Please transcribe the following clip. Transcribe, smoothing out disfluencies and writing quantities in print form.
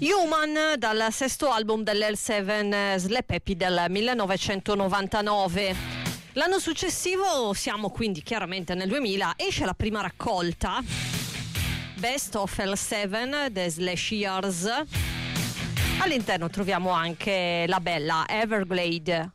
Human, dal sesto album dell'L7 Slap Happy del 1999. L'anno successivo, siamo quindi chiaramente nel 2000, esce la prima raccolta, Best of L7 The Slash Years. All'interno troviamo anche la bella Everglade